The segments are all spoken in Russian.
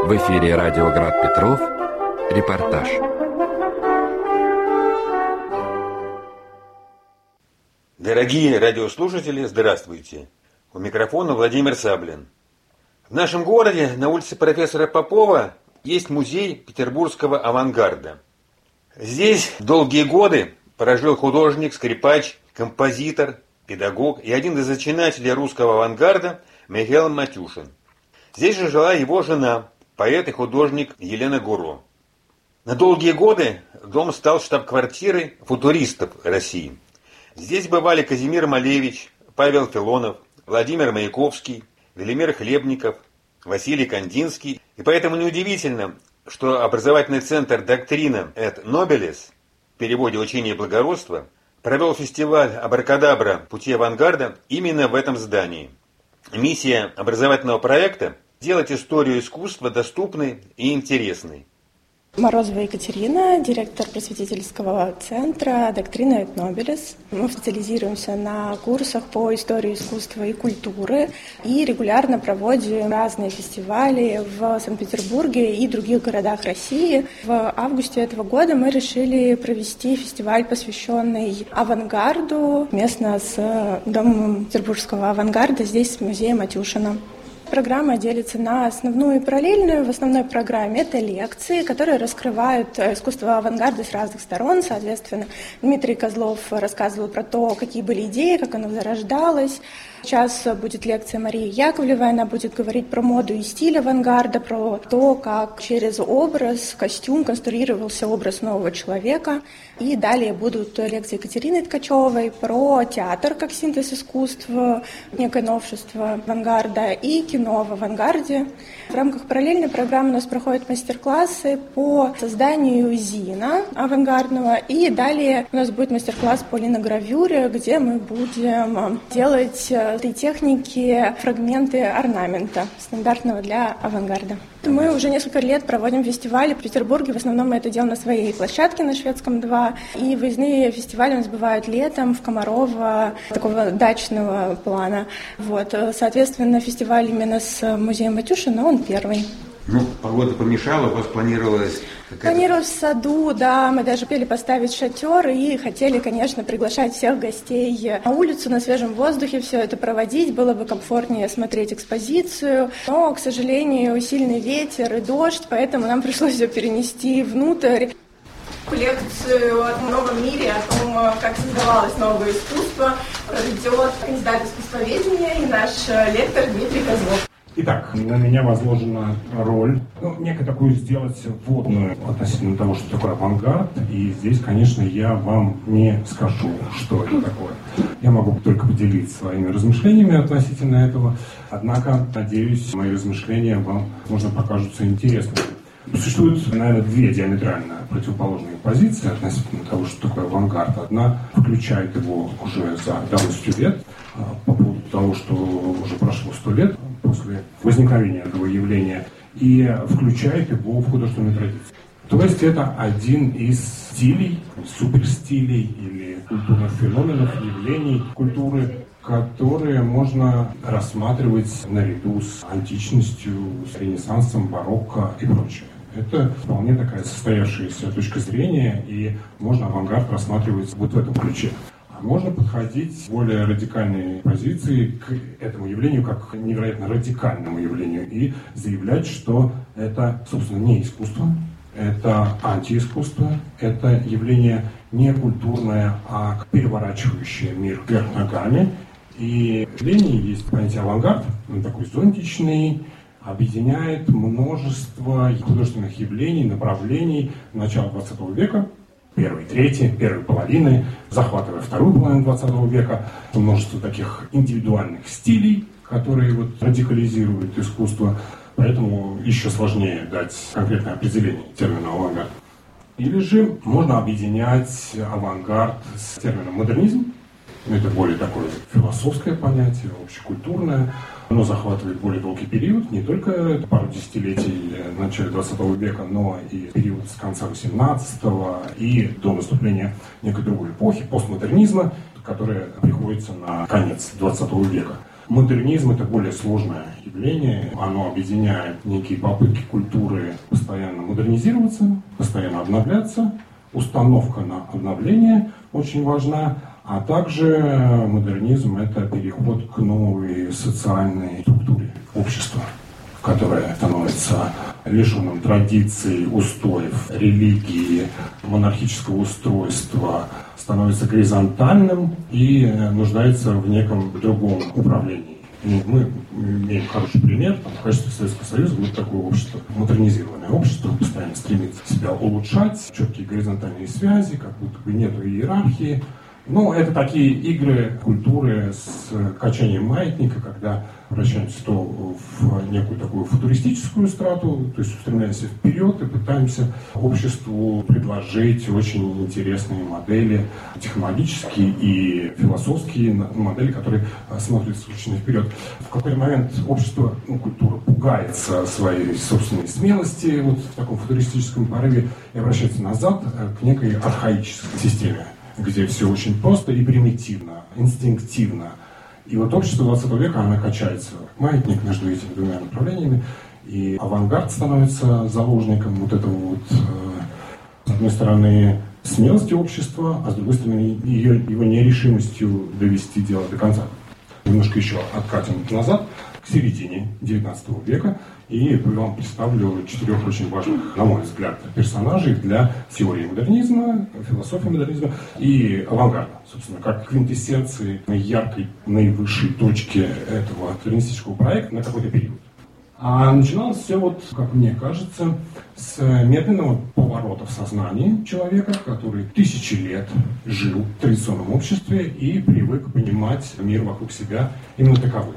В эфире радио «Град Петров». Репортаж. Дорогие радиослушатели, здравствуйте. У микрофона Владимир Саблин. В нашем городе на улице профессора Попова есть музей петербургского авангарда. Здесь долгие годы прожил художник, скрипач, композитор, педагог и один из зачинателей русского авангарда Михаил Матюшин. Здесь же жила его жена, поэт и художник Елена Гуро. На долгие годы дом стал штаб-квартирой футуристов России. Здесь бывали Казимир Малевич, Павел Филонов, Владимир Маяковский, Велимир Хлебников, Василий Кандинский. И поэтому неудивительно, что образовательный центр «Доктрина et Nobilis» в переводе «Учение и благородство» провел фестиваль «Абракадабра. Пути авангарда» именно в этом здании. Миссия образовательного проекта – сделать историю искусства доступной и интересной. Морозова Екатерина, директор просветительского центра «Доктрина et Nobilis». Мы специализируемся на курсах по истории искусства и культуры и регулярно проводим разные фестивали в Санкт-Петербурге и других городах России. В августе этого года мы решили провести фестиваль, посвященный авангарду, совместно с Домом петербургского авангарда, здесь с музеем Матюшина. Программа делится на основную и параллельную. В основной программе это лекции, которые раскрывают искусство авангарда с разных сторон. Соответственно, Дмитрий Козлов рассказывал про то, какие были идеи, как оно зарождалось. Сейчас будет лекция Марии Яковлевой, она будет говорить про моду и стиль авангарда, про то, как через образ, костюм конструировался образ нового человека. И далее будут лекции Екатерины Ткачевой про театр как синтез искусства, некое новшество авангарда и кино в авангарде. В рамках параллельной программы у нас проходят мастер-классы по созданию зина авангардного. И далее у нас будет мастер-класс по линогравюре, где мы будем делать этой техники фрагменты орнамента, стандартного для авангарда. Мы уже несколько лет проводим фестивали в Петербурге. В основном мы это делаем на своей площадке на Шведском 2. И выездные фестивали у нас бывают летом в Комарово, такого дачного плана. Соответственно, фестиваль именно с музеем Матюшина, он первый. Погода помешала, у вас планировалось... Планировалось в саду, да, мы даже хотели поставить шатер и хотели, конечно, приглашать всех гостей на улицу, на свежем воздухе, все это проводить, было бы комфортнее смотреть экспозицию, но, к сожалению, сильный ветер и дождь, поэтому нам пришлось все перенести внутрь. Лекцию о новом мире, о том, как создавалось новое искусство, проведет кандидат искусствоведения и наш лектор Дмитрий Козлов. Итак, на меня возложена роль, некую такую сделать вводную относительно того, что такое авангард. И здесь, конечно, я вам не скажу, что это такое. Я могу только поделиться своими размышлениями относительно этого. Однако, надеюсь, мои размышления вам, возможно, покажутся интересными. Существует, наверное, две диаметрально противоположные позиции относительно того, что такое авангард. Одна включает его уже за давностью лет, по поводу того, что уже прошло 100 лет после возникновения этого явления, и включает его в художественную традицию. То есть это один из стилей, суперстилей или культурных феноменов, явлений культуры, которые можно рассматривать наряду с античностью, с ренессансом, барокко и прочее. Это вполне такая состоявшаяся точка зрения, и можно авангард рассматривать вот в этом ключе. А можно подходить с более радикальной позиции к этому явлению, как к невероятно радикальному явлению, и заявлять, что это, собственно, не искусство, это антиискусство, это явление не культурное, а переворачивающее мир вверх ногами. И в явлении есть понятие авангард, он такой зонтичный, объединяет множество художественных явлений, направлений начала 20 века, первой трети, первой половины, захватывая вторую половину 20 века, множество таких индивидуальных стилей, которые радикализируют искусство, поэтому еще сложнее дать конкретное определение термину авангард. Или же можно объединять авангард с термином модернизм. Это более такое философское понятие, общекультурное. Оно захватывает более долгий период, не только пару десятилетий в начале 20 века, но и период с конца 18-го и до наступления некой другой эпохи, постмодернизма, которая приходится на конец 20 века. Модернизм – это более сложное явление. Оно объединяет некие попытки культуры постоянно модернизироваться, постоянно обновляться. Установка на обновление очень важна. А также модернизм – это переход к новой социальной структуре общества, которое становится лишенным традиций, устоев, религии, монархического устройства, становится горизонтальным и нуждается в неком другом управлении. Мы имеем хороший пример. В качестве Советского Союза будет такое общество, модернизированное общество, постоянно стремится себя улучшать, четкие горизонтальные связи, как будто бы нет иерархии. Но это такие игры культуры с качанием маятника, когда вращаемся то в некую такую футуристическую страту, то есть устремляемся вперед и пытаемся обществу предложить очень интересные модели, технологические и философские модели, которые смотрят исключительно вперед. В какой-то момент общество, культура пугается своей собственной смелости вот в таком футуристическом порыве и обращается назад к некой архаической системе, где все очень просто и примитивно, инстинктивно. И вот общество 20 века, оно качается. Маятник между этими двумя направлениями. И авангард становится заложником вот этого вот, с одной стороны, смелости общества, а с другой стороны, его нерешимостью довести дело до конца. Немножко еще откатим назад, к середине 19 века. И вам представлю 4 очень важных, на мой взгляд, персонажей для теории модернизма, философии модернизма и авангарда, собственно, как квинтэссенции яркой, наивысшей точки этого модернистического проекта на какой-то период. А начиналось все, вот, как мне кажется, с медленного поворота в сознании человека, который тысячи лет жил в традиционном обществе и привык понимать мир вокруг себя именно таковым.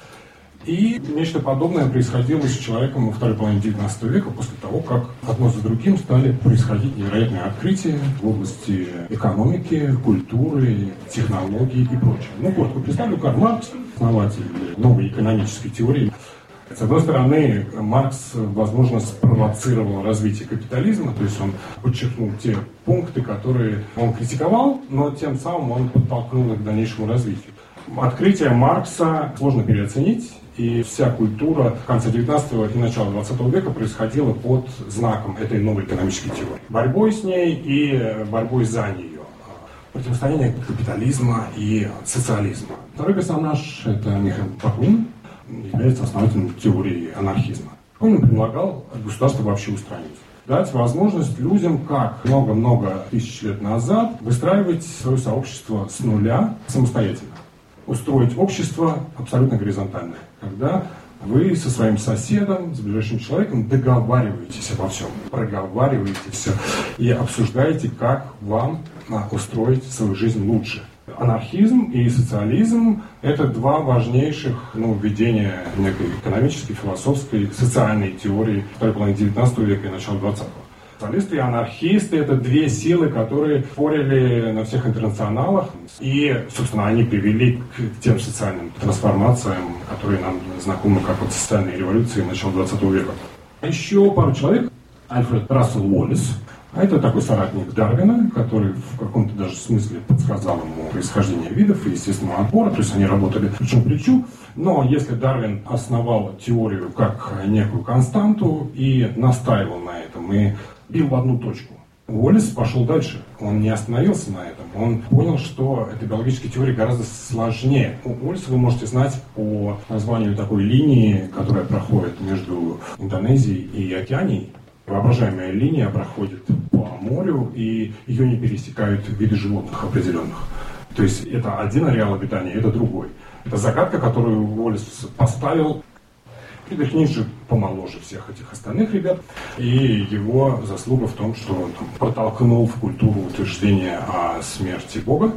И нечто подобное происходило с человеком во второй половине XIX века, после того, как одно за другим стали происходить невероятные открытия в области экономики, культуры, технологий и прочего. Коротко представлю, Карл Маркс, основатель новой экономической теории. С одной стороны, Маркс, возможно, спровоцировал развитие капитализма, то есть он подчеркнул те пункты, которые он критиковал, но тем самым он подтолкнул их к дальнейшему развитию. Открытие Маркса сложно переоценить, и вся культура конца 19 и начала 20 века происходила под знаком этой новой экономической теории. Борьбой с ней и борьбой за нее. Противостояние капитализма и социализма. Второй персонаж – это Михаил Бакунин, является основателем теории анархизма. Он предлагал государство вообще устранить. Дать возможность людям, как много-много тысяч лет назад, выстраивать свое сообщество с нуля самостоятельно. Устроить общество абсолютно горизонтальное, когда вы со своим соседом, с ближайшим человеком договариваетесь обо всем, проговариваете все и обсуждаете, как вам устроить свою жизнь лучше. Анархизм и социализм – это два важнейших введения некой экономической, философской, социальной теории второй половины 19 века и начала 20-го. Социалисты и анархисты – это две силы, которые спорили на всех интернационалах. И, собственно, они привели к тем социальным трансформациям, которые нам знакомы как вот социальные революции начала 20 века. Еще пару человек. Альфред Рассел Уоллес. А это такой соратник Дарвина, который в каком-то даже смысле подсказал ему происхождение видов и естественного отбора. То есть они работали плечом к плечу. Но если Дарвин основал теорию как некую константу и настаивал на этом, и бил в одну точку, Уоллес пошел дальше. Он не остановился на этом. Он понял, что эта биологическая теория гораздо сложнее. Уоллеса вы можете знать по названию такой линии, которая проходит между Индонезией и Океанией. Воображаемая линия проходит по морю, и ее не пересекают виды животных определенных. То есть это один ареал обитания, это другой. Это загадка, которую Уоллес поставил. Фридрих Ницше помоложе всех этих остальных ребят. И его заслуга в том, что он протолкнул в культуру утверждение о смерти Бога.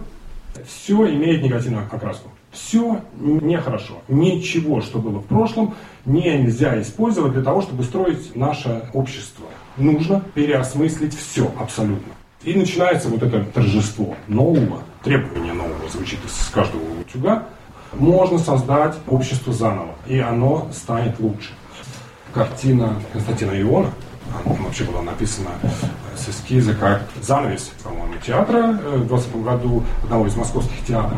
Все имеет негативную окраску. Все нехорошо. Ничего, что было в прошлом, нельзя использовать для того, чтобы строить наше общество. Нужно переосмыслить все абсолютно. И начинается вот это торжество нового, требование нового звучит из каждого утюга. Можно создать общество заново, и оно станет лучше. Картина Константина Иона, она вообще была написана с эскиза как занавес, по-моему, театра в 20 году, одного из московских театров.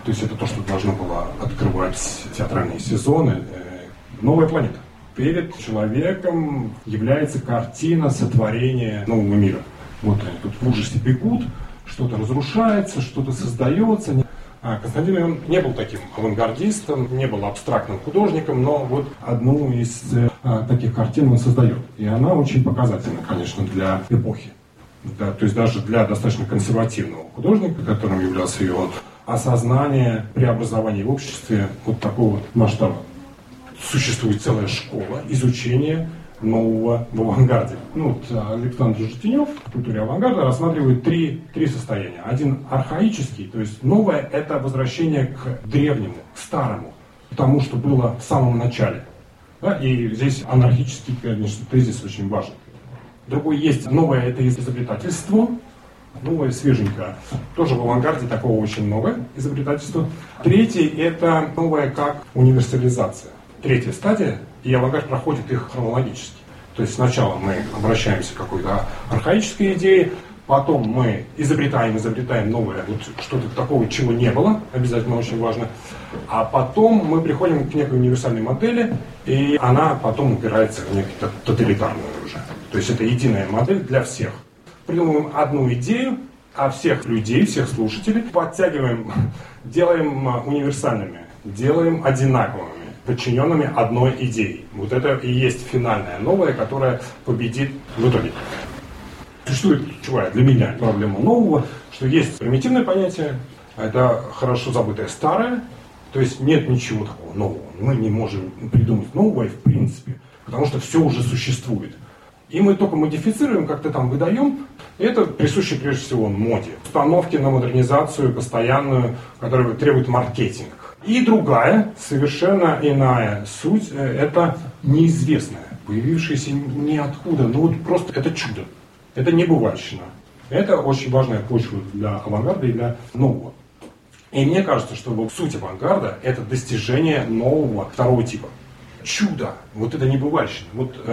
То есть это то, что должно было открывать театральные сезоны. Новая планета. Перед человеком является картина сотворения нового мира. Вот они тут в ужасе бегут, что-то разрушается, что-то создается. Константин он не был таким авангардистом, не был абстрактным художником, но вот одну из таких картин он создает. И она очень показательна, конечно, для эпохи. Да, то есть даже для достаточно консервативного художника, которым являлся и он, осознание преобразования в обществе вот такого масштаба. Существует целая школа изучения нового в авангарде. Александр Житинев в культуре авангарда рассматривает три состояния. Один архаический, то есть новое – это возвращение к древнему, к старому, к тому, что было в самом начале. Да? И здесь анархический, конечно, тезис очень важен. Другой есть новое – это изобретательство, новое, свеженькое. Тоже в авангарде такого очень много изобретательства. Третий – это новое как универсализация. Третья стадия, и авангард проходит их хронологически. То есть сначала мы обращаемся к какой-то архаической идее, потом мы изобретаем новое, вот что-то такого, чего не было, обязательно очень важно, а потом мы приходим к некой универсальной модели, и она потом упирается в некую тоталитарную уже. То есть это единая модель для всех. Придумываем одну идею, а всех людей, всех слушателей подтягиваем, делаем универсальными, делаем одинаковыми, подчиненными одной идее. Вот это и есть финальное новое, которое победит в итоге. Существует ключевая для меня проблема нового, что есть примитивное понятие, это хорошо забытое старое, то есть нет ничего такого нового. Мы не можем придумать новое в принципе, потому что все уже существует. И мы только модифицируем, как-то там выдаем. И это присуще прежде всего моде. Установки на модернизацию постоянную, которая требует маркетинг. И другая, совершенно иная суть, это неизвестное, появившееся ниоткуда. Вот просто это чудо. Это небывальщина. Это очень важная почва для авангарда и для нового. И мне кажется, что суть авангарда – это достижение нового второго типа. Чудо, вот это небывальщина.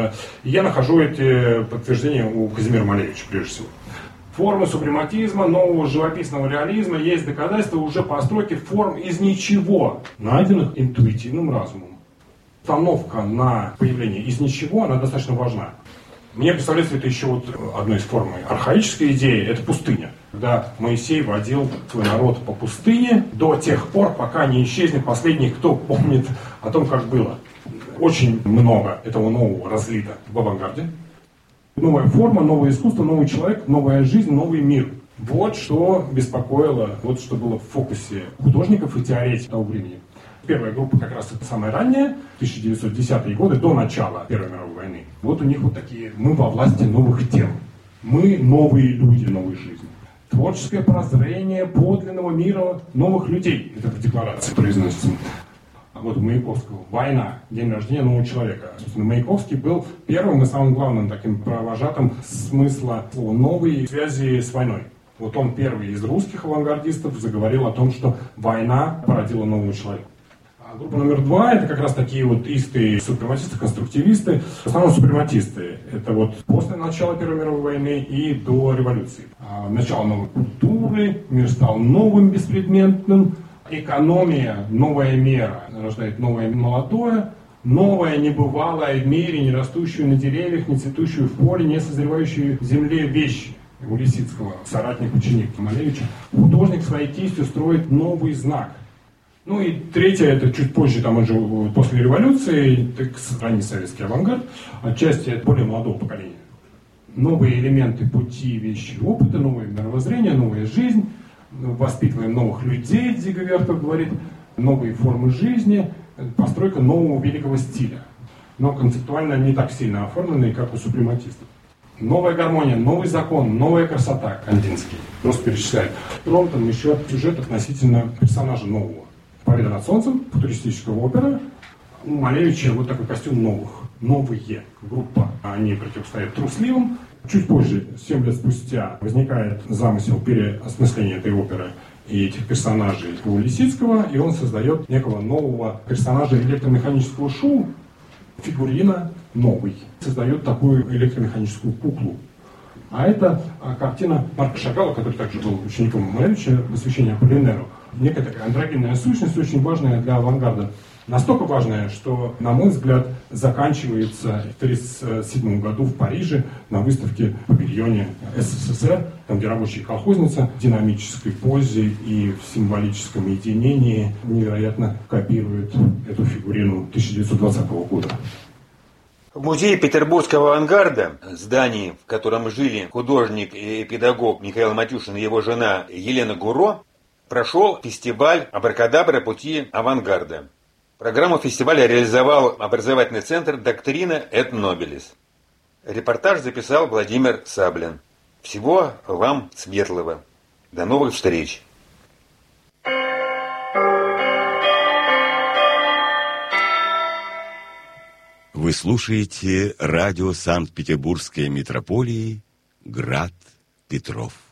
Я нахожу эти подтверждения у Казимира Малевича, прежде всего. Формы супрематизма, нового живописного реализма, есть доказательства уже постройки форм из ничего, найденных интуитивным разумом. Установка на появление из ничего, она достаточно важна. Мне представляется, это еще одной из форм архаической идеи, это пустыня. Когда Моисей водил свой народ по пустыне до тех пор, пока не исчезнет последний, кто помнит о том, как было. Очень много этого нового разлито в авангарде. Новая форма, новое искусство, новый человек, новая жизнь, новый мир. Вот что беспокоило, вот что было в фокусе художников и теоретиков того времени. Первая группа как раз это самая ранняя, 1910-е годы, до начала Первой мировой войны. Вот у них вот такие, мы во власти новых тем. Мы новые люди новой жизни. Творческое прозрение подлинного мира новых людей. Это в декларации произносится. Вот у Маяковского «Война. День рождения нового человека». Собственно, Маяковский был первым и самым главным таким провожатым смысла слова «новый» в связи с войной. Вот он первый из русских авангардистов заговорил о том, что война породила нового человека. А группа номер 2 – это как раз такие вот истые супрематисты, конструктивисты. В основном супрематисты – это вот после начала Первой мировой войны и до революции. Начало новой культуры, мир стал новым, беспредметным. Экономия, новая мера, рождает новое молодое, новое небывалое в мире, не растущую на деревьях, не цветущую в поле, не созревающую в земле вещи. У Лисицкого, соратник, ученик Малевича, художник своей кистью строит новый знак. И третье, это чуть позже, там уже после революции, ранний советский авангард, отчасти это более молодого поколения. Новые элементы пути, вещи, опыта, новое мировоззрение, новая жизнь. Воспитываем новых людей, Дзига Вертов говорит, новые формы жизни, постройка нового великого стиля. Но концептуально не так сильно оформленные, как у супрематистов. Новая гармония, новый закон, новая красота, Кандинский. Просто перечисляет. Ром там еще сюжет относительно персонажа нового. «Победа над солнцем», футуристическая опера. У Малевича вот такой костюм новых. Новые группа. Они противостоят трусливым. Чуть позже, 7 лет спустя, возникает замысел переосмысления этой оперы и этих персонажей у Лисицкого, и он создает некого нового персонажа электромеханического шоу, фигурина новый. Создает такую электромеханическую куклу. А это картина Марка Шагала, который также был учеником Малевича, «Посвящение Аполлинеру». некая такая андрогенная сущность, очень важная для авангарда. Настолько важная, что, на мой взгляд, заканчивается в 1937 году в Париже на выставке в павильоне СССР, там, где рабочая колхозница в динамической позе и в символическом единении невероятно копирует эту фигурину 1920 года. В музее петербургского авангарда, здании, в котором жили художник и педагог Михаил Матюшин и его жена Елена Гуро, прошел фестиваль «Абракадабра. Пути авангарда». Программу фестиваля реализовал образовательный центр «Доктрина et Nobilis». Репортаж записал Владимир Саблин. Всего вам светлого. До новых встреч. Вы слушаете радио Санкт-Петербургской метрополии «Град Петров».